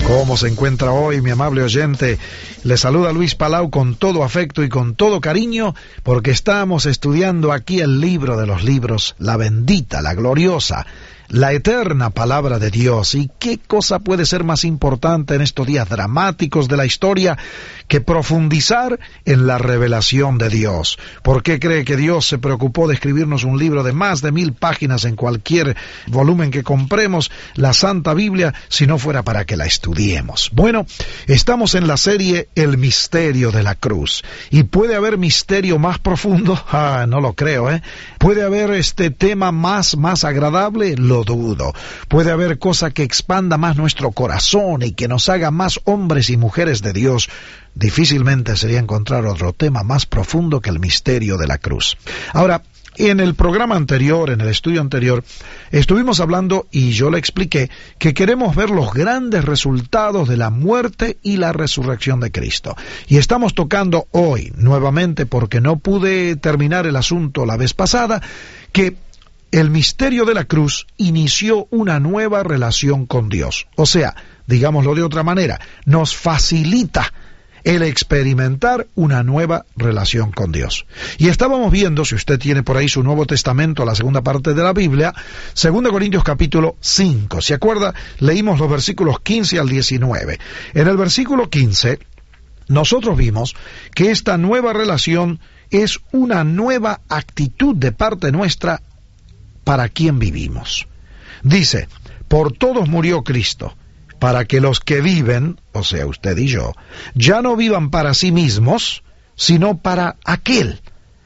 ¿Cómo se encuentra hoy, mi amable oyente? Le saluda Luis Palau con todo afecto y con todo cariño, porque estamos estudiando aquí el libro de los libros, la bendita, la gloriosa, la eterna palabra de Dios. ¿Y qué cosa puede ser más importante en estos días dramáticos de la historia que profundizar en la revelación de Dios? ¿Por qué cree que Dios se preocupó de escribirnos un libro de más de 1000 páginas en cualquier volumen que compremos, la Santa Biblia, si no fuera para que la estudiemos? Bueno, estamos en la serie El misterio de la cruz. ¿Y puede haber misterio más profundo? No lo creo, ¿eh? ¿Puede haber este tema más agradable? Lo dudo. ¿Puede haber cosa que expanda más nuestro corazón y que nos haga más hombres y mujeres de Dios? Difícilmente sería encontrar otro tema más profundo que el misterio de la cruz. Ahora, en el programa anterior, en el estudio anterior, estuvimos hablando y yo le expliqué que queremos ver los grandes resultados de la muerte y la resurrección de Cristo. Y estamos tocando hoy, nuevamente, porque no pude terminar el asunto la vez pasada, que el misterio de la cruz inició una nueva relación con Dios. O sea, digámoslo de otra manera, nos facilita el experimentar una nueva relación con Dios. Y estábamos viendo, si usted tiene por ahí su Nuevo Testamento, la segunda parte de la Biblia, 2 Corintios capítulo 5. ¿Se acuerda? Leímos los versículos 15 al 19. En el versículo 15, nosotros vimos que esta nueva relación es una nueva actitud de parte nuestra para quien vivimos. Dice, por todos murió Cristo, para que los que viven, o sea, usted y yo, ya no vivan para sí mismos, sino para aquel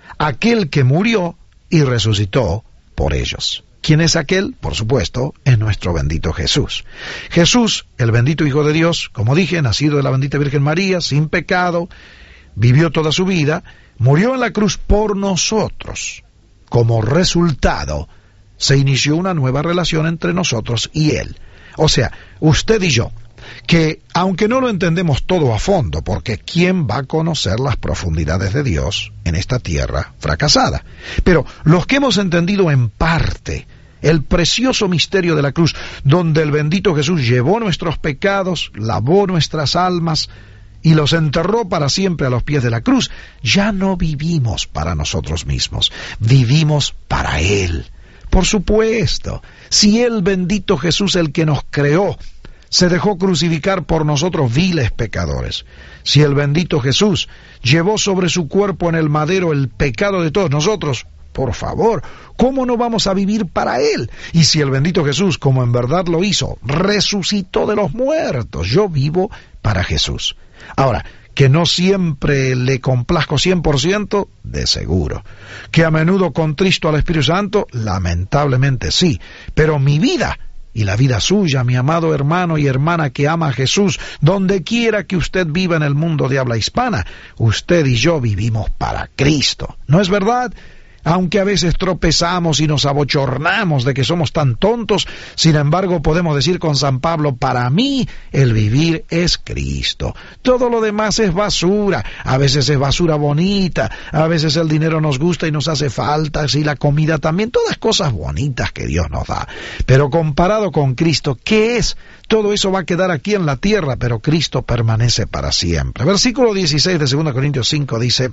que murió y resucitó por ellos. ¿Quién es aquel? Por supuesto, es nuestro bendito Jesús. Jesús, el bendito Hijo de Dios, como dije, nacido de la bendita Virgen María, sin pecado, vivió toda su vida, murió en la cruz por nosotros. Como resultado, se inició una nueva relación entre nosotros y Él. O sea, usted y yo, que aunque no lo entendemos todo a fondo, porque ¿quién va a conocer las profundidades de Dios en esta tierra fracasada? Pero los que hemos entendido en parte el precioso misterio de la cruz, donde el bendito Jesús llevó nuestros pecados, lavó nuestras almas y los enterró para siempre a los pies de la cruz, ya no vivimos para nosotros mismos, vivimos para Él. Por supuesto, si el bendito Jesús, el que nos creó, se dejó crucificar por nosotros viles pecadores, si el bendito Jesús llevó sobre su cuerpo en el madero el pecado de todos nosotros, por favor, ¿cómo no vamos a vivir para Él? Y si el bendito Jesús, como en verdad lo hizo, resucitó de los muertos, yo vivo para Jesús. Ahora, que no siempre le complazco 100%, de seguro. Que a menudo contristo al Espíritu Santo, lamentablemente sí. Pero mi vida y la vida suya, mi amado hermano y hermana que ama a Jesús, donde quiera que usted viva en el mundo de habla hispana, usted y yo vivimos para Cristo. ¿No es verdad? Aunque a veces tropezamos y nos abochornamos de que somos tan tontos, sin embargo podemos decir con San Pablo, para mí el vivir es Cristo. Todo lo demás es basura. A veces es basura bonita, a veces el dinero nos gusta y nos hace falta, y la comida también, todas cosas bonitas que Dios nos da. Pero comparado con Cristo, ¿qué es? Todo eso va a quedar aquí en la tierra, pero Cristo permanece para siempre. Versículo 16 de 2 Corintios 5 dice,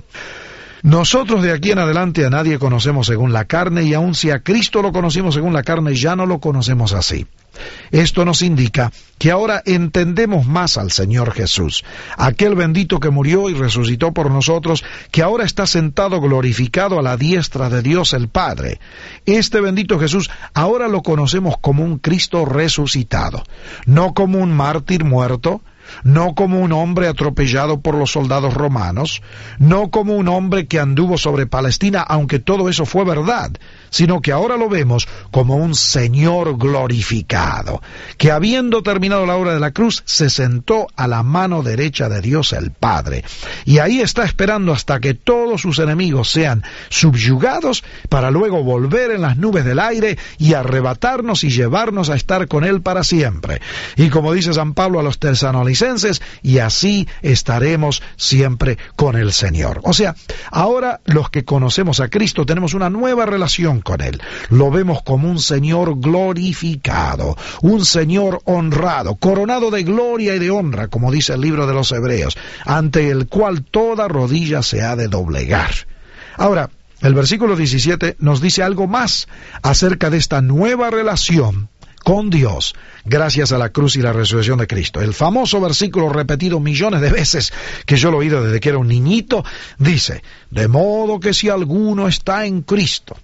nosotros de aquí en adelante a nadie conocemos según la carne, y aun si a Cristo lo conocimos según la carne, ya no lo conocemos así. Esto nos indica que ahora entendemos más al Señor Jesús, aquel bendito que murió y resucitó por nosotros, que ahora está sentado glorificado a la diestra de Dios el Padre. Este bendito Jesús ahora lo conocemos como un Cristo resucitado, no como un mártir muerto, no como un hombre atropellado por los soldados romanos, no como un hombre que anduvo sobre Palestina, aunque todo eso fue verdad, sino que ahora lo vemos como un Señor glorificado, que habiendo terminado la obra de la cruz, se sentó a la mano derecha de Dios el Padre, y ahí está esperando hasta que todos sus enemigos sean subyugados, para luego volver en las nubes del aire y arrebatarnos y llevarnos a estar con Él para siempre. Y como dice San Pablo a los tesalonicenses, y así estaremos siempre con el Señor. O sea, ahora los que conocemos a Cristo tenemos una nueva relación con Él. Lo vemos como un Señor glorificado, un Señor honrado, coronado de gloria y de honra, como dice el libro de los Hebreos, ante el cual toda rodilla se ha de doblegar. Ahora, el versículo 17 nos dice algo más acerca de esta nueva relación con Dios, gracias a la cruz y la resurrección de Cristo. El famoso versículo repetido millones de veces, que yo lo he oído desde que era un niñito, dice: de modo que si alguno está en Cristo,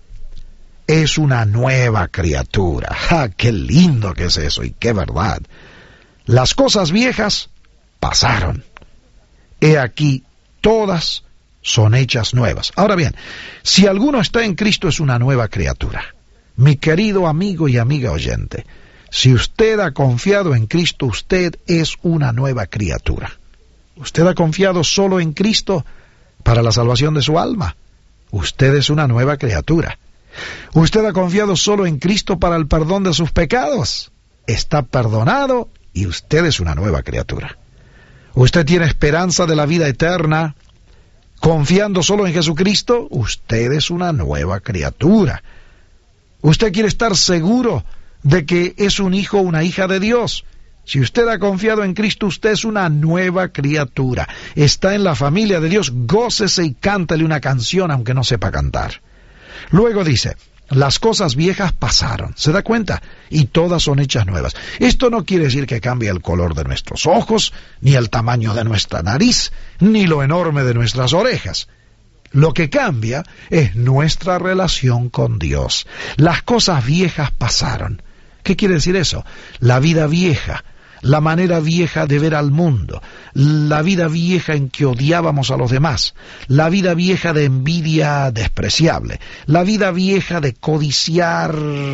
es una nueva criatura. ¡Ja, qué lindo que es eso! Y qué verdad. Las cosas viejas pasaron. He aquí, todas son hechas nuevas. Ahora bien, si alguno está en Cristo, es una nueva criatura. Mi querido amigo y amiga oyente, si usted ha confiado en Cristo, usted es una nueva criatura. ¿Usted ha confiado solo en Cristo para la salvación de su alma? Usted es una nueva criatura. ¿Usted ha confiado solo en Cristo para el perdón de sus pecados? Está perdonado y usted es una nueva criatura. ¿Usted tiene esperanza de la vida eterna confiando solo en Jesucristo? Usted es una nueva criatura. ¿Usted quiere estar seguro de que es un hijo o una hija de Dios? Si usted ha confiado en Cristo, usted es una nueva criatura. Está en la familia de Dios. Gócese y cántele una canción aunque no sepa cantar. Luego dice: las cosas viejas pasaron. ¿Se da cuenta? Y todas son hechas nuevas. Esto no quiere decir que cambie el color de nuestros ojos, ni el tamaño de nuestra nariz, ni lo enorme de nuestras orejas. Lo que cambia es nuestra relación con Dios. Las cosas viejas pasaron. ¿Qué quiere decir eso? La vida vieja, la manera vieja de ver al mundo, la vida vieja en que odiábamos a los demás, la vida vieja de envidia despreciable, la vida vieja de codiciar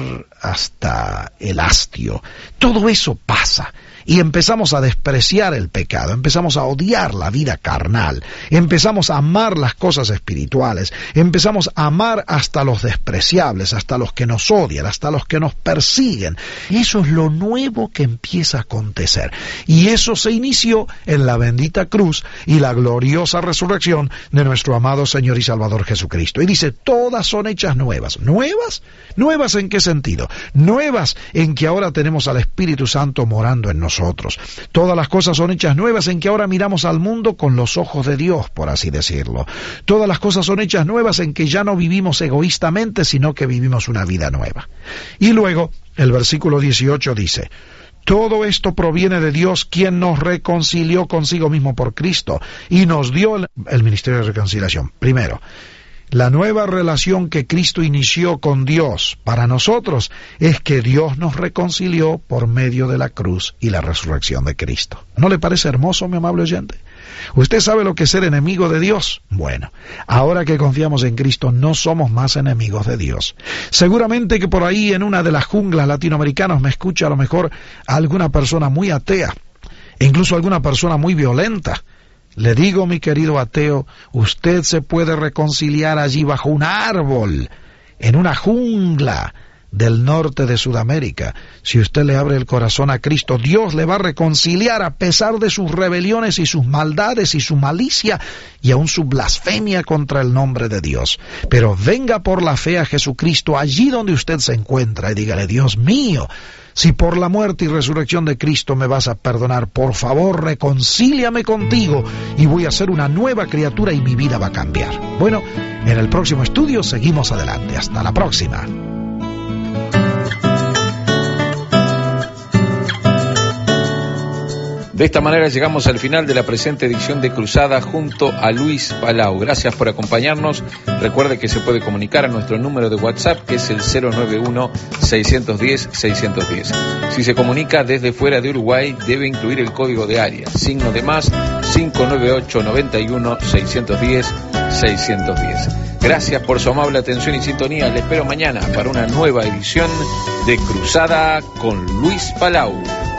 hasta el hastio. Todo eso pasa. Y empezamos a despreciar el pecado, empezamos a odiar la vida carnal, empezamos a amar las cosas espirituales, empezamos a amar hasta los despreciables, hasta los que nos odian, hasta los que nos persiguen. Eso es lo nuevo que empieza a acontecer. Y eso se inició en la bendita cruz y la gloriosa resurrección de nuestro amado Señor y Salvador Jesucristo. Y dice: todas son hechas nuevas. ¿Nuevas? ¿Nuevas en qué sentido? Nuevas en que ahora tenemos al Espíritu Santo morando en nosotros. Todas las cosas son hechas nuevas en que ahora miramos al mundo con los ojos de Dios, por así decirlo. Todas las cosas son hechas nuevas en que ya no vivimos egoístamente, sino que vivimos una vida nueva. Y luego, el versículo 18 dice: todo esto proviene de Dios, quien nos reconcilió consigo mismo por Cristo y nos dio el ministerio de reconciliación. Primero, la nueva relación que Cristo inició con Dios para nosotros es que Dios nos reconcilió por medio de la cruz y la resurrección de Cristo. ¿No le parece hermoso, mi amable oyente? ¿Usted sabe lo que es ser enemigo de Dios? Bueno, ahora que confiamos en Cristo no somos más enemigos de Dios. Seguramente que por ahí en una de las junglas latinoamericanas me escucha a lo mejor alguna persona muy atea, e incluso alguna persona muy violenta. Le digo, mi querido ateo, usted se puede reconciliar allí bajo un árbol, en una jungla del norte de Sudamérica. Si usted le abre el corazón a Cristo, Dios le va a reconciliar a pesar de sus rebeliones y sus maldades y su malicia y aún su blasfemia contra el nombre de Dios. Pero venga por la fe a Jesucristo allí donde usted se encuentra y dígale: Dios mío, si por la muerte y resurrección de Cristo me vas a perdonar, por favor, reconcíliame contigo y voy a ser una nueva criatura y mi vida va a cambiar. Bueno, en el próximo estudio seguimos adelante. Hasta la próxima. De esta manera llegamos al final de la presente edición de Cruzada junto a Luis Palau. Gracias por acompañarnos. Recuerde que se puede comunicar a nuestro número de WhatsApp, que es el 091-610-610. Si se comunica desde fuera de Uruguay, debe incluir el código de área, signo de más 598-91-610-610. Gracias por su amable atención y sintonía. Le espero mañana para una nueva edición de Cruzada con Luis Palau.